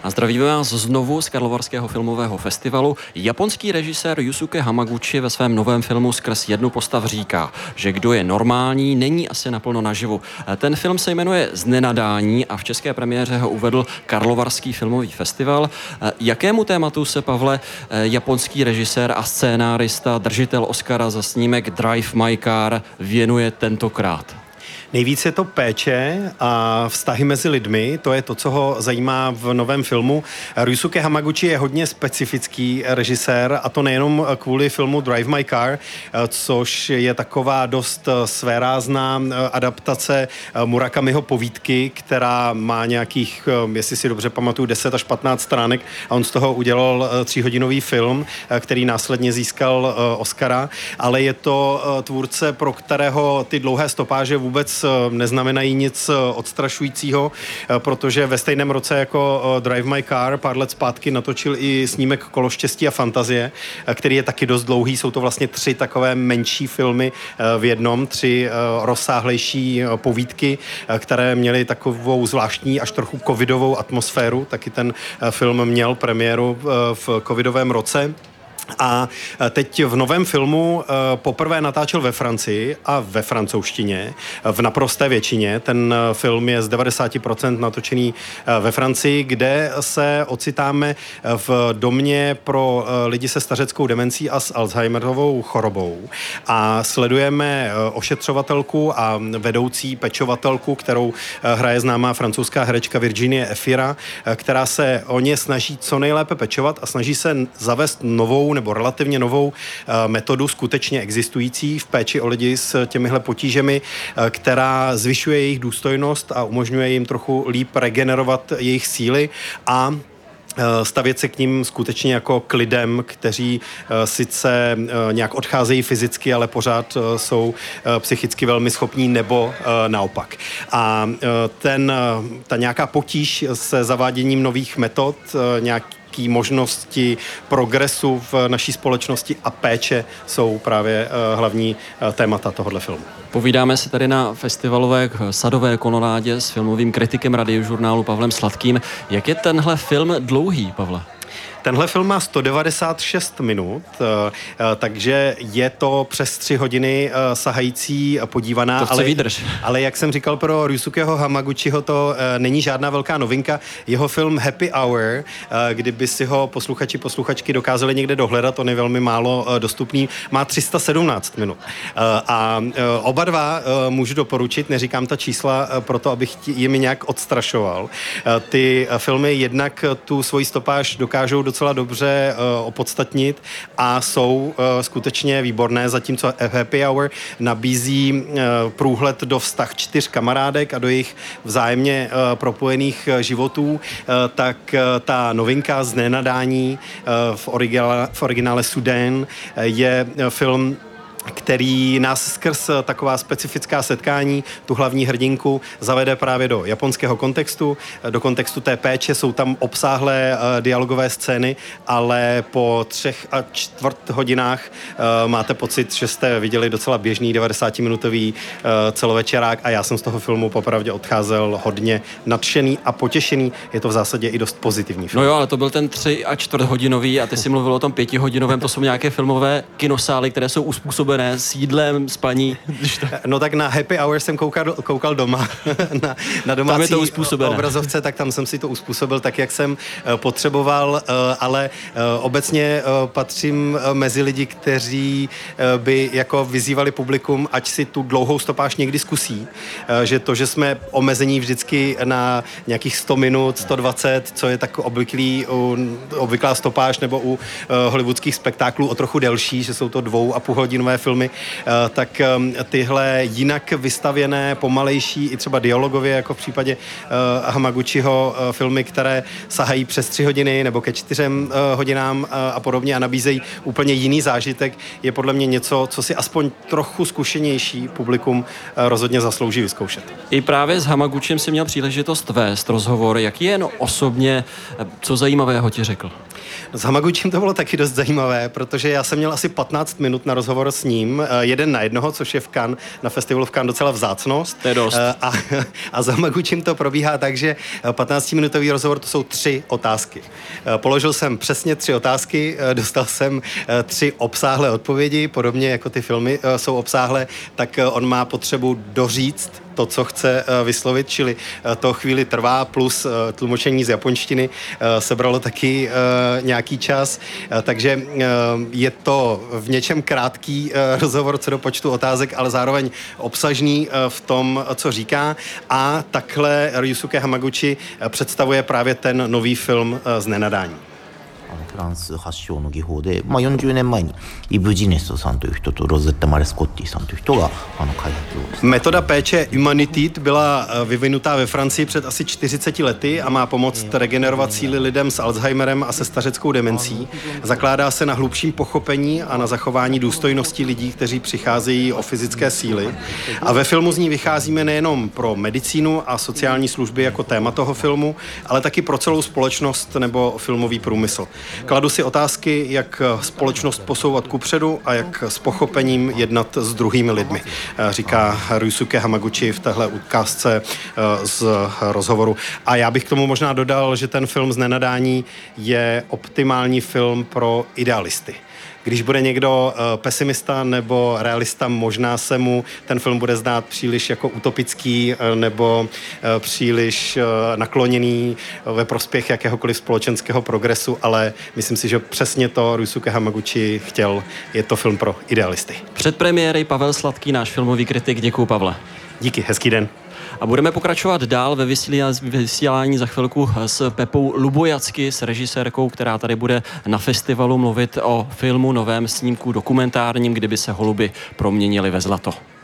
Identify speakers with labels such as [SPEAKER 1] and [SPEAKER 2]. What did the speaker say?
[SPEAKER 1] A zdravíme vás znovu z Karlovarského filmového festivalu. Japonský režisér Yusuke Hamaguchi ve svém novém filmu Skrz jednu postav říká, že kdo je normální, není asi naplno naživu. Ten film se jmenuje Znenadání a v české premiéře ho uvedl Karlovarský filmový festival. Jakému tématu se, Pavle, japonský režisér a scénárista, držitel Oscara za snímek Drive My Car věnuje tentokrát?
[SPEAKER 2] Nejvíc je to péče a vztahy mezi lidmi, to je to, co ho zajímá v novém filmu. Ryusuke Hamaguchi je hodně specifický režisér a to nejenom kvůli filmu Drive My Car, což je taková dost svérázná adaptace Murakamiho povídky, která má nějakých, jestli si dobře pamatuju, 10 až 15 stránek a on z toho udělal 3hodinový film, který následně získal Oscara, ale je to tvůrce, pro kterého ty dlouhé stopáže vůbec neznamenají nic odstrašujícího, protože ve stejném roce jako Drive My Car pár let zpátky natočil i snímek Kolo štěstí a fantazie, který je taky dost dlouhý. Jsou to vlastně 3 takové menší filmy v jednom, 3 rozsáhlejší povídky, které měly takovou zvláštní až trochu covidovou atmosféru. Taky ten film měl premiéru v covidovém roce. A teď v novém filmu poprvé natáčel ve Francii a ve francouzštině, v naprosté většině. Ten film je z 90% natočený ve Francii, kde se ocitáme v domě pro lidi se stařeckou demencí a s Alzheimerovou chorobou. A sledujeme ošetřovatelku a vedoucí pečovatelku, kterou hraje známá francouzská herečka Virginie Efira, která se o ně snaží co nejlépe pečovat a snaží se zavést novou nebo relativně novou metodu skutečně existující v péči o lidi s těmihle potížemi, která zvyšuje jejich důstojnost a umožňuje jim trochu líp regenerovat jejich síly a stavět se k ním skutečně jako k lidem, kteří sice nějak odcházejí fyzicky, ale pořád jsou psychicky velmi schopní nebo naopak. A ta nějaká potíž se zaváděním nových metod, možnosti progresu v naší společnosti a péče jsou právě hlavní témata tohohle filmu.
[SPEAKER 1] Povídáme si tady na festivalové sadové kolonádě s filmovým kritikem Radiožurnálu Pavlem Sladkým. Jak je tenhle film dlouhý, Pavle?
[SPEAKER 2] Tenhle film má 196 minut, takže je to přes 3 hodiny sahající podívaná.
[SPEAKER 1] To chce výdrž.
[SPEAKER 2] Ale jak jsem říkal, pro Ryusukeho Hamaguchiho to není žádná velká novinka. Jeho film Happy Hour, kdyby si ho posluchačky dokázali někde dohledat, on je velmi málo dostupný, má 317 minut. A oba dva můžu doporučit, neříkám ta čísla proto, abych jimi nějak odstrašoval. Ty filmy jednak tu svoji stopáž dokážou docela dobře opodstatnit a jsou skutečně výborné, zatímco Happy Hour nabízí průhled do vztah 4 kamarádek a do jejich vzájemně propojených životů, tak ta novinka Znenadání v originále Sudén je film, který nás skrz taková specifická setkání, tu hlavní hrdinku, zavede právě do japonského kontextu, do kontextu té péče. Jsou tam obsáhlé dialogové scény, ale po 3,25 hodinách máte pocit, že jste viděli docela běžný 90-minutový celovečerák a já jsem z toho filmu popravdě odcházel hodně nadšený a potěšený. Je to v zásadě i dost pozitivní film.
[SPEAKER 1] No jo, ale to byl ten 3,25 hodinový a ty si mluvil o tom 5hodinovém, to jsou nějaké filmové kinosály, které jsou uspůsobené s jídlem, spaní.
[SPEAKER 2] No tak na Happy Hour jsem koukal doma na domácí obrazovce, tak tam jsem si to uspůsobil tak, jak jsem potřeboval, ale obecně patřím mezi lidi, kteří by jako vyzývali publikum, ať si tu dlouhou stopáž někdy zkusí, že to, že jsme omezení vždycky na nějakých 100 minut, 120, co je tak obvyklá stopáž nebo u hollywoodských spektáklů o trochu delší, že jsou to 2,5hodinové filmy, tak tyhle jinak vystavěné, pomalejší, i třeba dialogově, jako v případě Hamaguchiho filmy, které sahají přes 3 hodiny nebo ke 4 hodinám a podobně a nabízejí úplně jiný zážitek, je podle mě něco, co si aspoň trochu zkušenější publikum rozhodně zaslouží vyzkoušet.
[SPEAKER 1] I právě s Hamaguchim si měl příležitost vést rozhovor. Jaký jen osobně, co zajímavého ti řekl?
[SPEAKER 2] S Hamagučím to bylo taky dost zajímavé, protože já jsem měl asi 15 minut na rozhovor s ním, 1 na 1, což je v Cannes, na festivalu v Cannes docela vzácnost.
[SPEAKER 1] To je dost.
[SPEAKER 2] A s Hamagučím to probíhá tak, že 15-minutový rozhovor to jsou 3 otázky. Položil jsem přesně 3 otázky, dostal jsem 3 obsáhlé odpovědi, podobně jako ty filmy jsou obsáhlé, tak on má potřebu doříct to, co chce vyslovit, čili to chvíli trvá, plus tlumočení z japonštiny sebralo taky nějaký čas, takže je to v něčem krátký rozhovor co do počtu otázek, ale zároveň obsažný v tom, co říká, a takhle Ryusuke Hamaguchi představuje právě ten nový film Z nenadání.
[SPEAKER 3] フランス発祥の技法で、40年前にイブ・ジネストさんという人とロゼッタ・マレスコッティさんという人が開発をして。
[SPEAKER 2] Metoda péče Humanityd byla vyvinutá ve Francii před asi 40 lety a má pomoct regenerovat síly lidem s Alzheimerem a se stařeckou demencí. Zakládá se na hlubším pochopení a na zachování důstojnosti lidí, kteří přicházejí o fyzické síly. A ve filmu z ní vycházíme nejenom pro medicínu a sociální služby jako téma toho filmu, ale taky pro celou společnost nebo filmový průmysl. Kladu si otázky, jak společnost posouvat kupředu a jak s pochopením jednat s druhými lidmi, říká Ryusuke Hamaguchi v téhle ukázce z rozhovoru. A já bych k tomu možná dodal, že ten film Z nenadání je optimální film pro idealisty. Když bude někdo pesimista nebo realista, možná se mu ten film bude zdát příliš jako utopický nebo příliš nakloněný ve prospěch jakéhokoliv společenského progresu, ale myslím si, že přesně to Ryusuke Hamaguchi chtěl. Je to film pro idealisty.
[SPEAKER 1] Před premiéry Pavel Sladký, náš filmový kritik. Děkuju, Pavle.
[SPEAKER 2] Díky, hezký den.
[SPEAKER 1] A budeme pokračovat dál ve vysílání za chvilku s Pepou Lubojacky, s režisérkou, která tady bude na festivalu mluvit o filmu, novém snímku dokumentárním, Kdyby se holuby proměnily ve zlato.